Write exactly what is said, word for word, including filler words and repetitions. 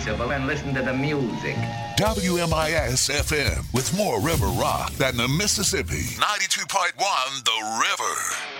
comfortable and listen to the music. W M I S F M with more river rock than the Mississippi. ninety-two point one The River.